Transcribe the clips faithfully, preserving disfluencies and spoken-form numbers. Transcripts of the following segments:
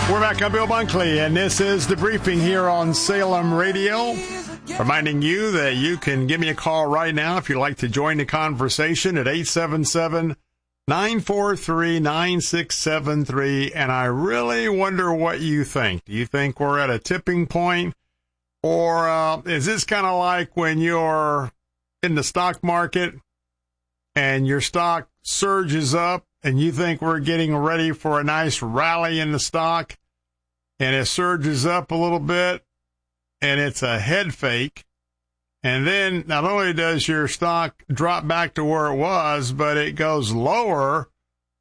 We're back. I'm Bill Bunkley, and this is the briefing here on Salem Radio. Reminding you that you can give me a call right now if you'd like to join the conversation at eight seven seven, nine four three, nine six seven three. And I really wonder what you think. Do you think we're at a tipping point? Or uh, is this kind of like when you're in the stock market and your stock surges up and you think we're getting ready for a nice rally in the stock, and it surges up a little bit, and it's a head fake, and then not only does your stock drop back to where it was, but it goes lower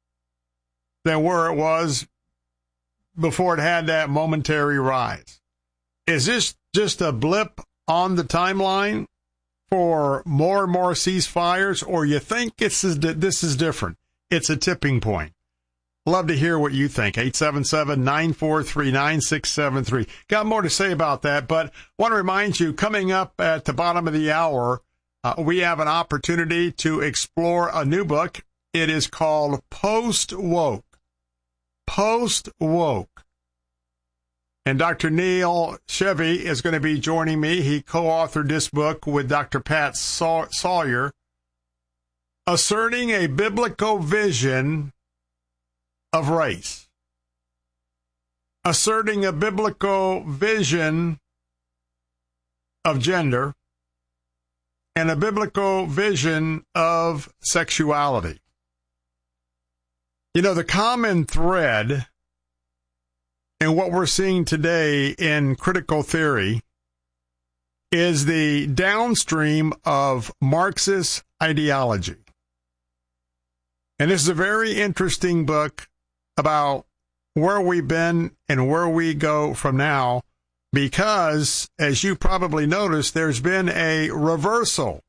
than where it was before it had that momentary rise. Is this just a blip on the timeline for more and more ceasefires, or you think it's, this is different? It's a tipping point. Love to hear what you think. eight seven seven, nine four three, nine six seven three. Got more to say about that, but want to remind you, coming up at the bottom of the hour, uh, we have an opportunity to explore a new book. It is called Post-Woke. Post-Woke. And Doctor Neil Chevy is going to be joining me. He co-authored this book with Doctor Pat Sawyer, asserting a biblical vision of race, asserting a biblical vision of gender, and a biblical vision of sexuality. You know, the common thread in what we're seeing today in critical theory is the downstream of Marxist ideology. And this is a very interesting book about where we've been and where we go from now, because, as you probably noticed, there's been a reversal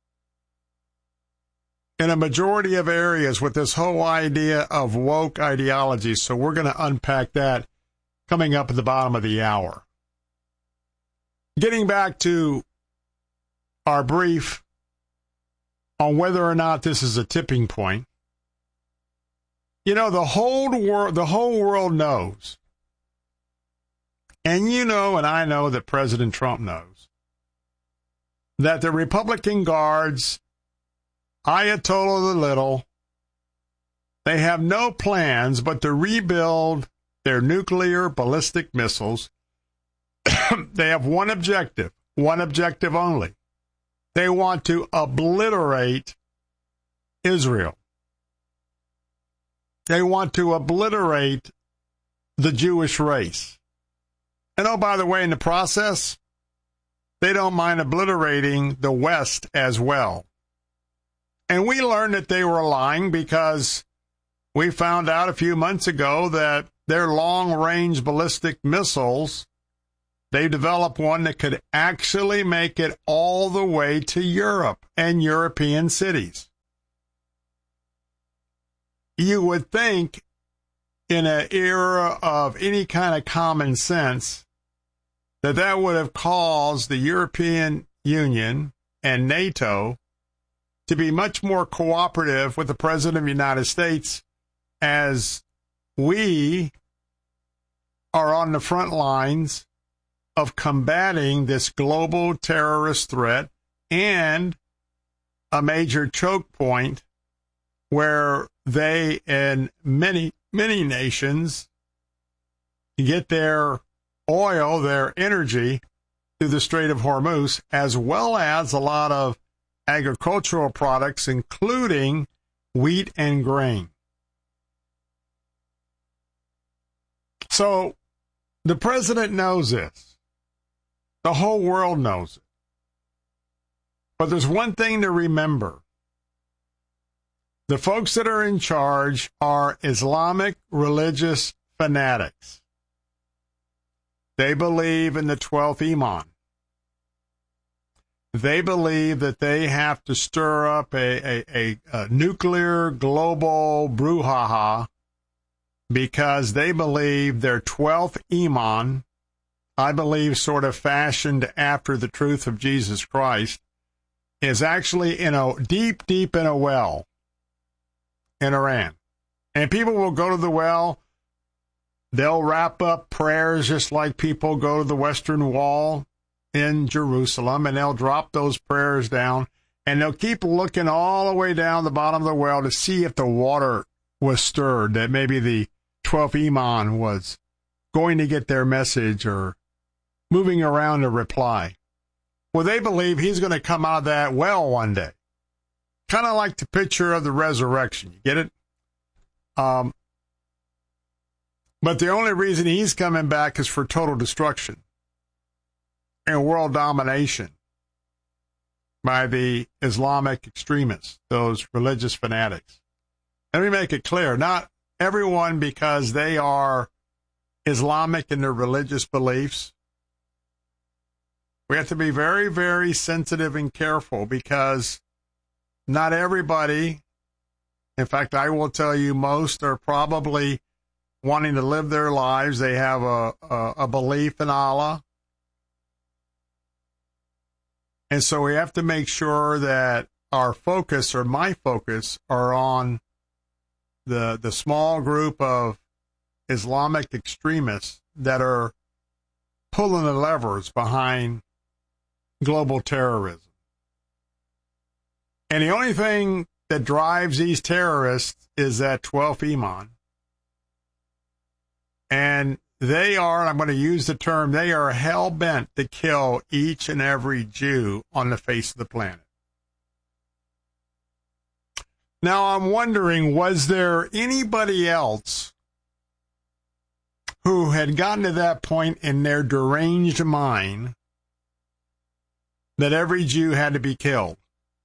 in a majority of areas with this whole idea of woke ideology. So we're going to unpack that coming up at the bottom of the hour. Getting back to our brief on whether or not this is a tipping point. You know, the whole world, the whole world knows, and you know, and I know that President Trump knows, that the Republican guards, Ayatollah the Little, they have no plans but to rebuild their nuclear ballistic missiles. They have one objective, one objective only. They want to obliterate Israel. They want to obliterate the Jewish race. And oh, by the way, in the process, they don't mind obliterating the West as well. And we learned that they were lying because we found out a few months ago that their long-range ballistic missiles, they developed one that could actually make it all the way to Europe and European cities. You would think in an era of any kind of common sense that that would have caused the European Union and NATO to be much more cooperative with the President of the United States as we are on the front lines of combating this global terrorist threat and a major choke point where they and many, many nations get their oil, their energy through the Strait of Hormuz, as well as a lot of agricultural products, including wheat and grain. So the president knows this. The whole world knows it. But there's one thing to remember. The folks that are in charge are Islamic religious fanatics. They believe in the twelfth Imam. They believe that they have to stir up a, a, a, a nuclear global brouhaha because they believe their twelfth Imam, I believe sort of fashioned after the truth of Jesus Christ, is actually in a deep, deep in a well in Iran. And people will go to the well. They'll wrap up prayers just like people go to the Western Wall in Jerusalem, and they'll drop those prayers down, and they'll keep looking all the way down the bottom of the well to see if the water was stirred, that maybe the twelfth Imam was going to get their message or moving around to reply. Well, they believe he's going to come out of that well one day. Kind of like the picture of the resurrection. You get it? Um, but the only reason he's coming back is for total destruction and world domination by the Islamic extremists, those religious fanatics. Let me make it clear, not everyone because they are Islamic in their religious beliefs. We have to be very, very sensitive and careful because not everybody, in fact, I will tell you most are probably wanting to live their lives. They have a, a, a belief in Allah. And so we have to make sure that our focus, or my focus, are on the the small group of Islamic extremists that are pulling the levers behind global terrorism. And the only thing that drives these terrorists is that twelfth Imam. And they are, I'm going to use the term, they are hell-bent to kill each and every Jew on the face of the planet. Now, I'm wondering, was there anybody else who had gotten to that point in their deranged mind that every Jew had to be killed?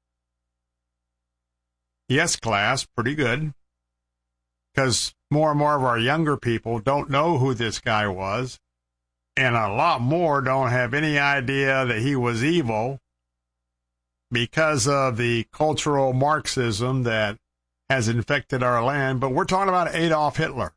Yes, class, pretty good. Because more and more of our younger people don't know who this guy was, and a lot more don't have any idea that he was evil because of the cultural Marxism that has infected our land. But we're talking about Adolf Hitler.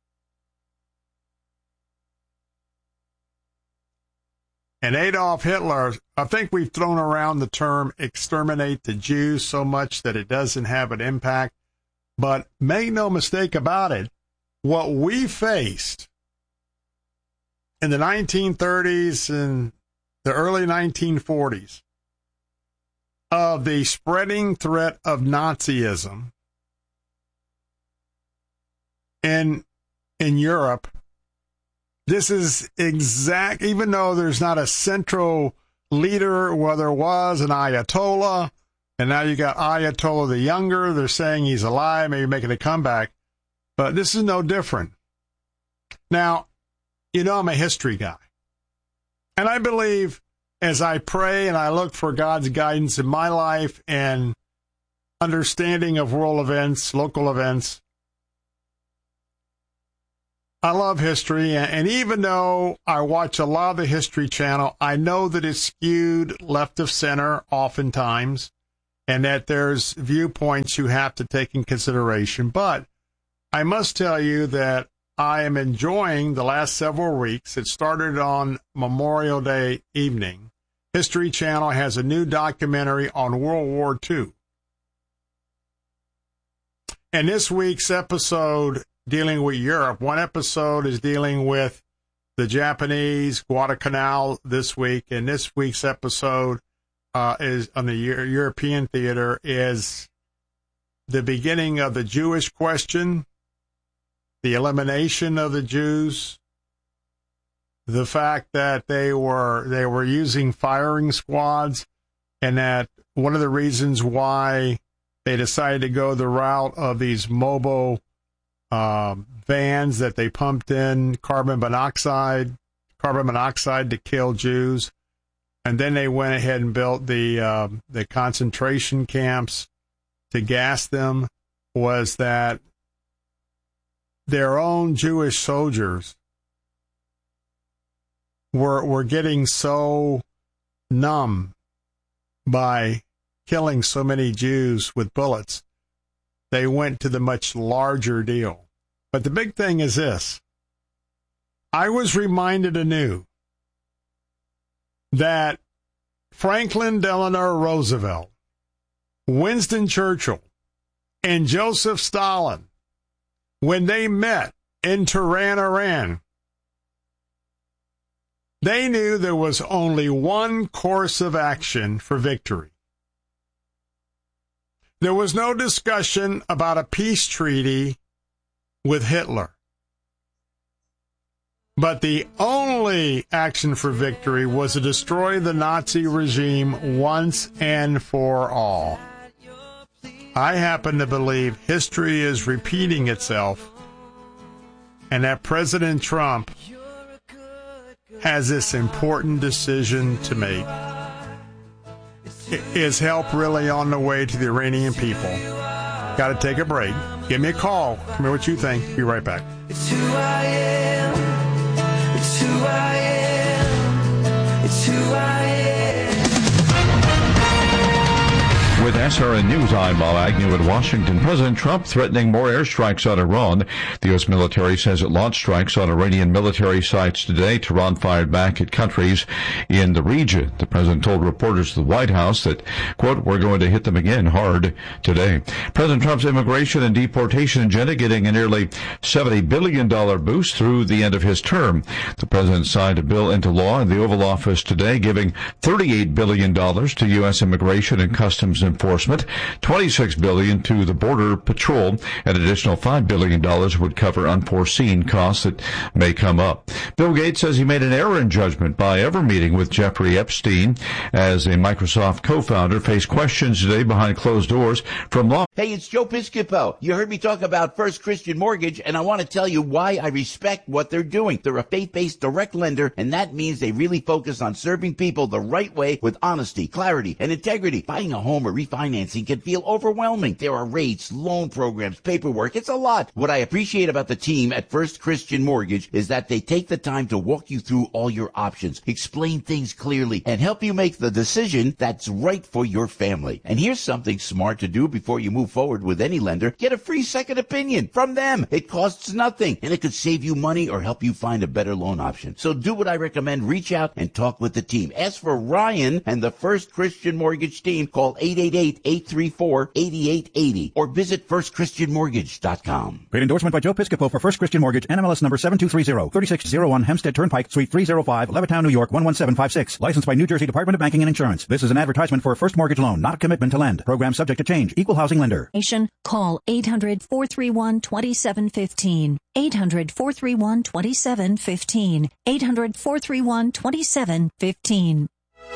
And Adolf Hitler, I think we've thrown around the term exterminate the Jews so much that it doesn't have an impact. But make no mistake about it, what we faced in the nineteen thirties and the early nineteen forties of the spreading threat of Nazism in, in Europe, this is exact, even though there's not a central leader, well, there was an Ayatollah, and now you got Ayatollah the Younger. They're saying he's alive, maybe making a comeback. But this is no different. Now, you know I'm a history guy. And I believe as I pray and I look for God's guidance in my life and understanding of world events, local events, I love history. And even though I watch a lot of the History Channel, I know that it's skewed left of center oftentimes, and that there's viewpoints you have to take in consideration. But I must tell you that I am enjoying the last several weeks. It started on Memorial Day evening. History Channel has a new documentary on World War Two. And this week's episode dealing with Europe, one episode is dealing with the Japanese, Guadalcanal this week, and this week's episode Uh, is on the Euro- European theater is the beginning of the Jewish question, the elimination of the Jews, the fact that they were they were using firing squads, and that one of the reasons why they decided to go the route of these mobile uh, vans that they pumped in carbon monoxide, carbon monoxide to kill Jews. And then they went ahead and built the uh, the concentration camps to gas them, was that their own Jewish soldiers were were getting so numb by killing so many Jews with bullets, they went to the much larger deal. But the big thing is this. I was reminded anew that Franklin Delano Roosevelt, Winston Churchill, and Joseph Stalin, when they met in Tehran, Iran. They knew there was only one course of action for victory. There was no discussion about a peace treaty with Hitler. But the only action for victory was to destroy the Nazi regime once and for all. I happen to believe history is repeating itself, and that President Trump has this important decision to make. Is help really on the way to the Iranian people? Got to take a break. Give me a call. Tell me what you think. Be right back. It's who I am. It's who I am. It's who I am. With S R N News, I'm Bob Agnew in Washington. President Trump threatening more airstrikes on Iran. The U S military says it launched strikes on Iranian military sites today. Tehran fired back at countries in the region. The president told reporters at the White House that, quote, we're going to hit them again hard today. President Trump's immigration and deportation agenda getting a nearly seventy billion dollars boost through the end of his term. The president signed a bill into law in the Oval Office today, giving thirty-eight billion dollars to U S immigration and customs enforcement, twenty-six billion dollars to the Border Patrol. An additional five billion dollars would cover unforeseen costs that may come up. Bill Gates says he made an error in judgment by ever meeting with Jeffrey Epstein, as a Microsoft co-founder faced questions today behind closed doors from law. Hey, it's Joe Piscopo. You heard me talk about First Christian Mortgage, and I want to tell you why I respect what they're doing. They're a faith-based direct lender, and that means they really focus on serving people the right way with honesty, clarity, and integrity. Buying a home or refinancing can feel overwhelming. There are rates, loan programs, paperwork. It's a lot. What I appreciate about the team at First Christian Mortgage is that they take the time to walk you through all your options, explain things clearly, and help you make the decision that's right for your family. And here's something smart to do before you move forward with any lender. Get a free second opinion from them. It costs nothing, and it could save you money or help you find a better loan option. So do what I recommend. Reach out and talk with the team. Ask for Ryan and the First Christian Mortgage team. Call eight eight eight, eight three four, eight eight eight zero or visit first christian mortgage dot com. Paid endorsement by Joe Piscopo for First Christian Mortgage, N M L S number seven two three zero, thirty-six oh one Hempstead Turnpike, Suite three oh five, Levittown, New York, one one seven five six. Licensed by New Jersey Department of Banking and Insurance. This is an advertisement for a first mortgage loan, not a commitment to lend. Program subject to change. Equal housing lender. Call eight hundred, four three one, two seven one five. eight hundred, four three one, two seven one five. eight hundred, four three one, two seven one five.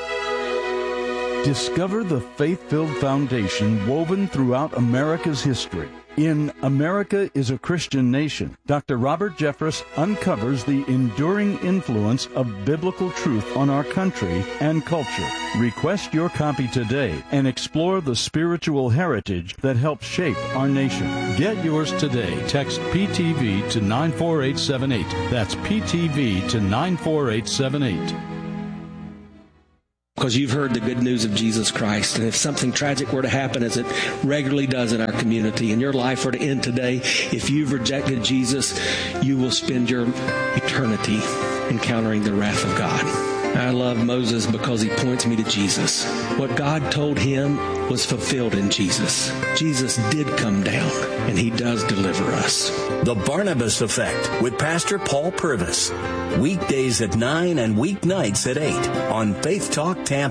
Discover the faith-filled foundation woven throughout America's history. In America is a Christian Nation, Doctor Robert Jeffress uncovers the enduring influence of biblical truth on our country and culture. Request your copy today and explore the spiritual heritage that helps shape our nation. Get yours today. Text P T V to nine four eight seven eight. That's P T V to nine four eight seven eight. Because you've heard the good news of Jesus Christ. And if something tragic were to happen, as it regularly does in our community, and your life were to end today, if you've rejected Jesus, you will spend your eternity encountering the wrath of God. I love Moses because he points me to Jesus. What God told him was fulfilled in Jesus. Jesus did come down, and he does deliver us. The Barnabas Effect with Pastor Paul Purvis. Weekdays at nine and weeknights at eight on Faith Talk Tampa.